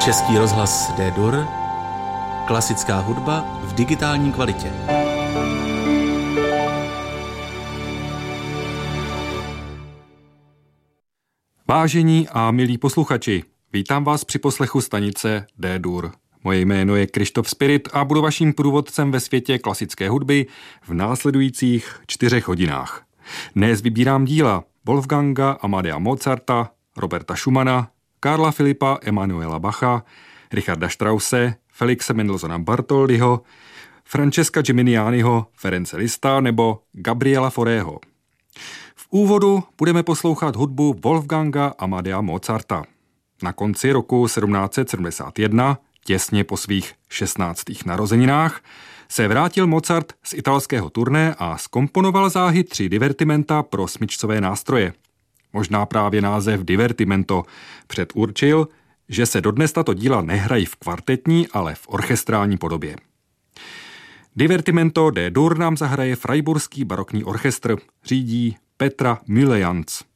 Český rozhlas D-Dur, klasická hudba v digitální kvalitě. Vážení a milí posluchači, vítám vás při poslechu stanice D-Dur. Moje jméno je Krištof Spirit a budu vaším průvodcem ve světě klasické hudby v následujících 4 hodinách. Dnes vybírám díla Wolfganga Amadea Mozarta, Roberta Schumana, Karla Filipa Emanuela Bacha, Richarda Strausse, Felixe Mendelssohna Bartholdyho, Francesca Geminianiho, Ference Liszta nebo Gabriela Faurého. V úvodu budeme poslouchat hudbu Wolfganga Amadea Mozarta. Na konci roku 1771, těsně po svých 16. narozeninách, se vrátil Mozart z italského turné a zkomponoval záhy 3 divertimenta pro smyčcové nástroje. Možná právě název divertimento předurčil, že se dodnes tato díla nehrají v kvartetní, ale v orchestrální podobě. Divertimento D-Dur nám zahraje Freiburský barokní orchestr, řídí Petra Müllejans.